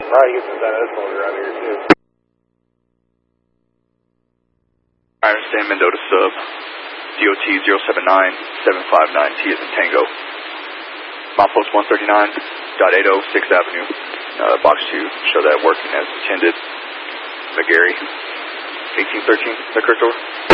probably get some Dino's around here too. I understand Mendota sub. DOT 079-759T is in Tango. Milepost 139.80, 6th Avenue. Box 2, show that working as intended. McGarry, 1813, is that correct over?